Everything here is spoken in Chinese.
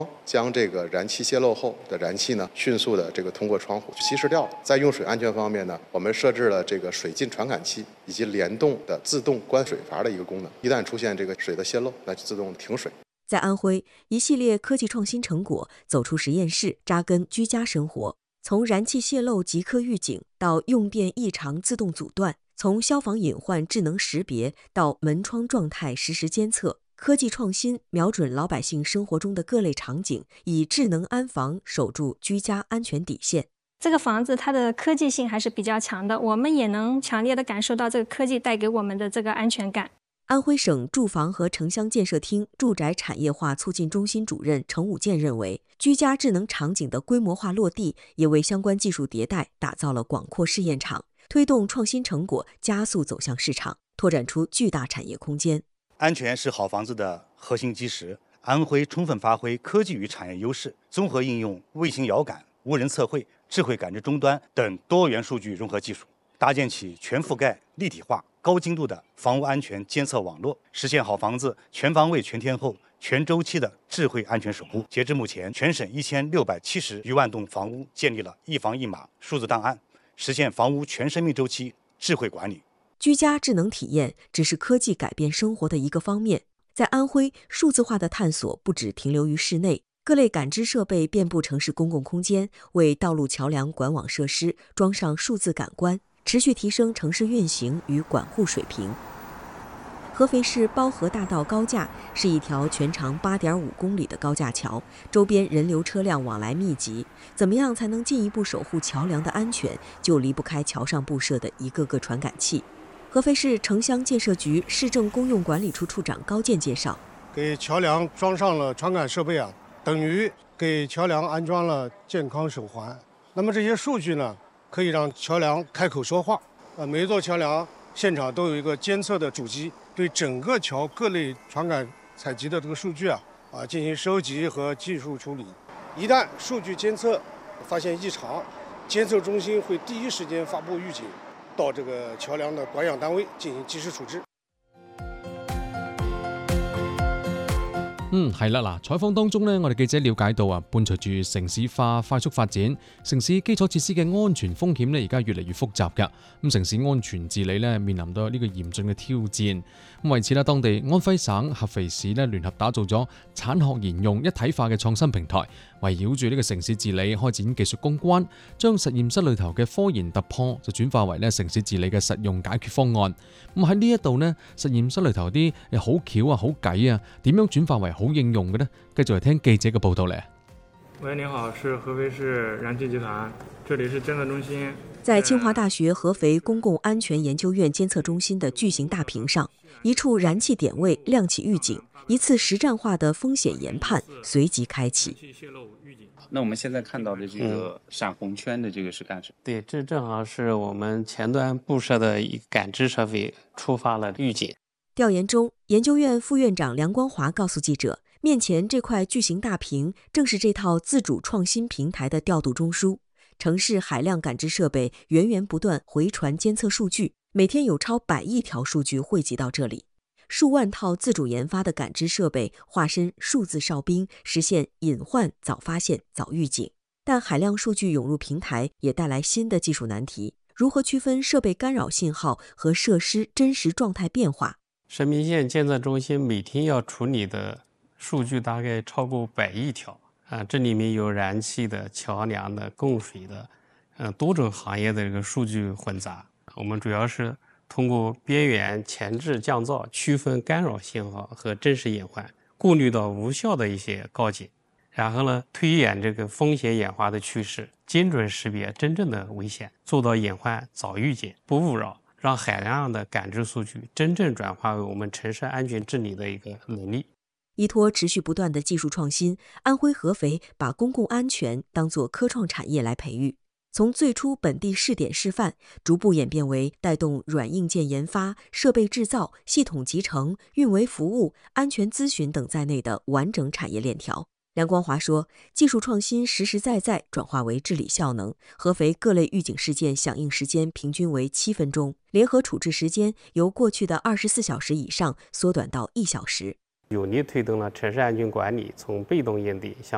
将这个燃气泄漏后的燃气呢，迅速的通过窗户稀释掉。在用水安全方面呢，我们设置了水浸传感器以及联动的自动关水阀的一个功能，一旦出现水的泄漏，那就自动停水。 在安徽，一系列科技创新成果走出实验室，扎根居家生活。从燃气泄漏即刻预警到用电异常自动阻断，从消防隐患智能识别到门窗状态实时监测，科技创新瞄准老百姓生活中的各类场景，以智能安防守住居家安全底线。 这个房子它的科技性还是比较强的，我们也能强烈的感受到这个科技带给我们的这个安全感。 安徽省住房和城乡建设厅住宅产业化促进中心主任程武建认为，居家智能场景的规模化落地，也为相关技术迭代打造了广阔试验场，推动创新成果加速走向市场，拓展出巨大产业空间。 安全是好房子的核心基石。安徽充分发挥科技与产业优势，综合应用卫星遥感、无人测绘、智慧感知终端等多元数据融合技术，搭建起全覆盖、立体化、高精度的房屋安全监测网络，实现好房子全方位、全天候、全周期的智慧安全守护。截至目前，全省1670余万栋房屋建立了一房一码数字档案，实现房屋全生命周期智慧管理。 居家智能体验只是科技改变生活的一个方面，在安徽，数字化的探索不只停留于室内，各类感知设备遍布城市公共空间，为道路、桥梁、管网设施装上数字感官，持续提升城市运行与管护水平。合肥市包河大道高架是一条全长8.5公里的高架桥，周边人流车辆往来密集。怎么样才能进一步守护桥梁的安全，就离不开桥上布设的一个个传感器。合肥市城乡建设局市政公用管理处处长高健介绍， 给桥梁装上了传感设备等于给桥梁安装了健康手环。那么这些数据呢，可以让桥梁开口说话。每一座桥梁现场都有一个监测的主机，对整个桥各类传感采集的这个数据进行收集和技术处理。一旦数据监测发现异常，监测中心会第一时间发布预警，到这个桥梁的管养单位進行及時處置。 係啦，嗱，採訪當中呢，我哋記者了解到伴隨住城市化快速發展，城市基礎設施嘅安全風險呢，而家越嚟越複雜㗎。咁城市安全治理呢，面臨到呢個嚴峻嘅挑戰。咁為此呢，當地安徽省合肥市呢，聯合打造咗產學研用一體化嘅創新平台，圍繞住呢個城市治理開展技術攻關，將實驗室裏頭嘅科研突破就轉化為呢城市治理嘅實用解決方案。咁喺呢一度呢，實驗室裏頭啲好橋好計點樣轉化為好應用嘅呢？繼續嚟聽記者嘅報道嚟。 喂，您好，是合肥市燃气集团，这里是监测中心。 在清华大学合肥公共安全研究院监测中心的巨型大屏上，一处燃气点位亮起预警，一次实战化的风险研判随即开启。 那我们现在看到的这个闪红圈的这个是干什么？ 对，这正好是我们前端布设的一个感知设备触发了预警。 调研中，研究院副院长梁光华告诉记者，面前这块巨型大屏正是这套自主创新平台的调度中枢。城市海量感知设备源源不断回传监测数据，每天有超100亿条数据汇集到这里。数万套自主研发的感知设备化身数字哨兵，实现隐患早发现、早预警。但海量数据涌入平台，也带来新的技术难题：如何区分设备干扰信号和设施真实状态变化？ 生命线监测中心每天要处理的数据大概超过100亿条这里面有燃气的、桥梁的、供水的，多种行业的这个数据混杂。我们主要是通过边缘前置降噪区分干扰信号和真实隐患，过滤到无效的一些告警，然后呢，推演这个风险演化的趋势，精准识别真正的危险，做到隐患早预警、不误扰，让海量的感知数据真正转化为我们城市安全治理的一个能力。 依托持续不断的技术创新，安徽合肥把公共安全当作科创产业来培育。从最初本地试点示范，逐步演变为带动软硬件研发、设备制造、系统集成、运维服务、安全咨询等在内的完整产业链条。梁光华说，技术创新实实在在转化为治理效能，合肥各类预警事件响应时间平均为7分钟，联合处置时间由过去的24小时以上缩短到1小时。 有力推动了城市安全管理从被动应对向